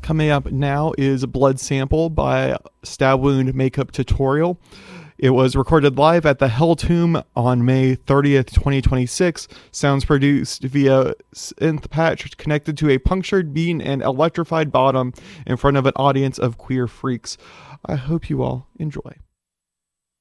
Coming up now is Blood Sample by Stab Wound Makeup Tutorial. It was recorded live at the Hell Tomb on May 30th, 2026. Sounds produced via synth patch connected to a punctured bean and electrified bottom in front of an audience of queer freaks. I hope you all enjoy.